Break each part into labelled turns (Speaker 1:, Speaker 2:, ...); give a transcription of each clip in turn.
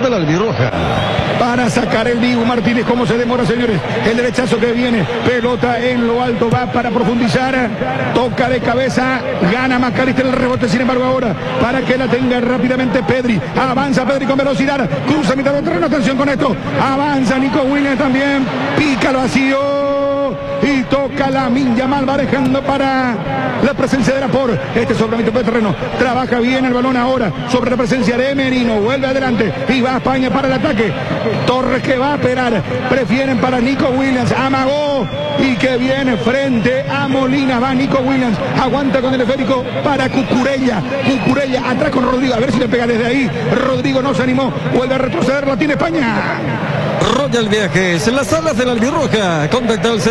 Speaker 1: de la albirroja.
Speaker 2: Para sacar el Dibu Martínez, cómo se demora, señores. El derechazo que viene, pelota en lo alto, va para profundizar, toca de cabeza, gana McAllister el rebote, sin embargo ahora, para que la tenga rápidamente Pedri, avanza Pedri con velocidad, cruza mitad de terreno, atención con esto, avanza Nico Williams también, pica al vacío, y toca Lamine Yamal, va dejando para la presencia de Laporte, este sobre mitad de terreno, trabaja bien el balón ahora, sobre la presencia de Merino, vuelve adelante, y va a España para el ataque, Torres que va a esperar, prefieren para Nico Williams, amagó, y que viene frente a Molina, va Nico Williams, aguanta con el esférico para Cucurella, atrás con Rodrigo, a ver si le pega desde ahí, Rodrigo no se animó, vuelve a retroceder, la tiene España.
Speaker 1: Royal Viajes, en las salas de la albirroja, contacta al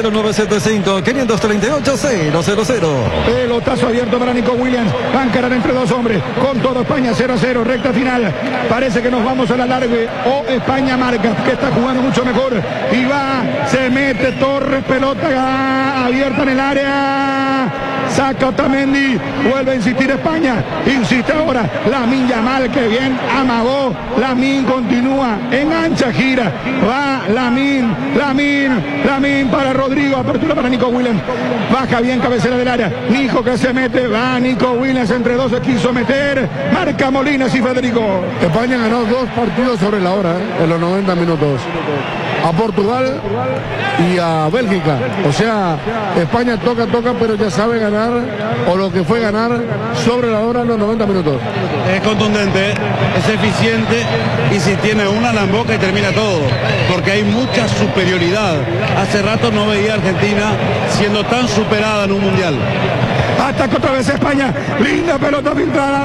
Speaker 1: 0975-538-000.
Speaker 2: Pelotazo abierto para Nico Williams, va a encarar entre dos hombres, con todo España 0-0, recta final, parece que nos vamos a la larga, o España marca, que está jugando mucho mejor, y va, se mete Torres, pelota abierta en el área, saca Otamendi, vuelve a insistir España, insiste ahora, Lamine Yamal, que bien amagó, Lamine continúa, engancha, gira, va Lamine para Rodrigo, apertura para Nico Williams, baja bien cabecera del área, Nico que se mete, va Nico Williams, entre dos se quiso meter, marca Molina, y Federico.
Speaker 3: España ganó 2 partidos sobre la hora, en los 90 minutos. A Portugal y a Bélgica, o sea, España toca, pero ya sabe ganar, o lo que fue ganar sobre la hora en los 90 minutos.
Speaker 4: Es contundente, es eficiente, y si tiene una la emboca y termina todo, porque hay mucha superioridad. Hace rato no veía a Argentina siendo tan superada en un mundial.
Speaker 2: Ataca otra vez España, linda pelota filtrada,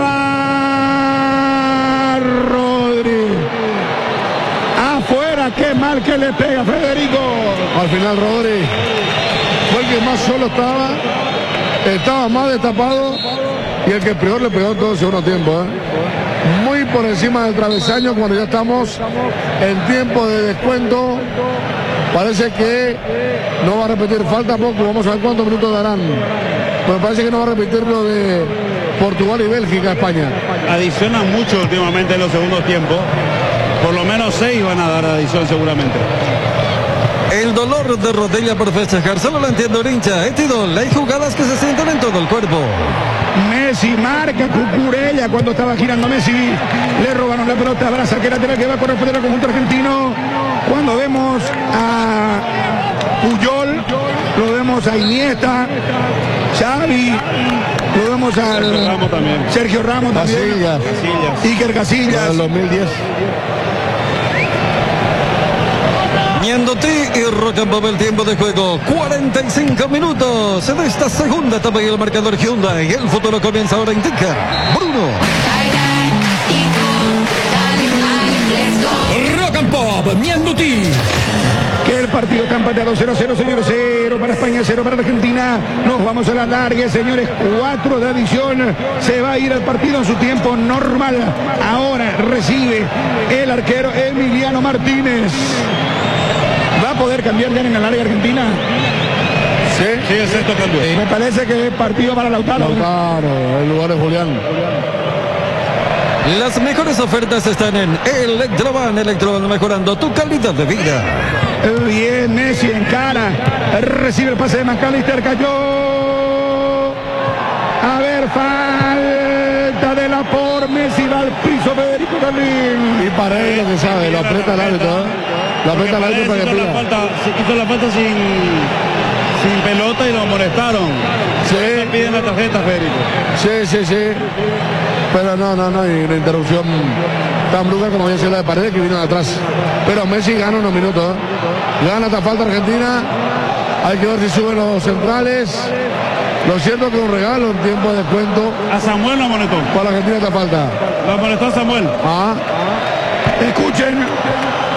Speaker 2: va Rodri. Afuera, qué mal que le pega Federico.
Speaker 3: Al final Rodri fue el que más solo estaba más destapado, y el que peor le pegó todo el segundo tiempo, muy por encima del travesaño, cuando ya estamos en tiempo de descuento. Parece que no va a repetir, falta poco, vamos a ver cuántos minutos darán, pero parece que no va a repetir lo de Portugal y Bélgica, España.
Speaker 4: Adicionan mucho últimamente en los segundos tiempos, por lo menos 6 van a dar adición seguramente.
Speaker 1: El dolor de rodilla por festejar, solo lo entiendo el hincha. Etidol, hay jugadas que se sienten en todo el cuerpo.
Speaker 2: Messi marca Cucurella cuando estaba girando Messi, le robaron la pelota, abraza que lateral que va a corresponder al conjunto argentino. Cuando vemos a Puyol, lo vemos a Iniesta, Xavi, lo vemos a Sergio Ramos también, Iker Casillas,
Speaker 3: del 2010.
Speaker 1: Miendotí y Rocampo, el tiempo de juego, 45 minutos en esta segunda etapa, y el marcador Hyundai, el futuro comienza ahora, indica Bruno.
Speaker 5: Rocampo, Miendotí.
Speaker 2: Que el partido está empatado 0-0, señores, 0 para España, 0 para Argentina. Nos vamos a la larga, señores, 4 de adición. Se va a ir al partido en su tiempo normal. Ahora recibe el arquero Emiliano Martínez. ¿Va a poder cambiar ya en la larga Argentina?
Speaker 4: Sí, el sexto cambio.
Speaker 2: Me parece que es partido para Lautaro.
Speaker 3: En lugar de Julián.
Speaker 1: Las mejores ofertas están en Electroban. Electroban, mejorando tu calidad de vida.
Speaker 2: Bien, Messi encara, recibe el pase de McAllister, cayó. A ver, falta de Laporte, Messi va al piso, Federico también.
Speaker 3: Y Paredes lo que sabe, lo aprieta el árbitro, Lo aprieta el árbitro para que pida.
Speaker 4: Hizo la falta sin pelota y lo molestaron.
Speaker 3: Sí.
Speaker 4: Piden la tarjeta, Federico.
Speaker 3: Sí. Pero no, y una interrupción tan brusca como había sido la de Paredes, que vino de atrás. Pero Messi gana unos minutos. Gana esta falta Argentina. Hay que ver si suben los centrales. Lo cierto que un regalo en tiempo de descuento.
Speaker 4: A Samuel lo amonestó.
Speaker 3: Para Argentina esta falta.
Speaker 4: Lo amonestó a Samuel.
Speaker 2: Escuchen,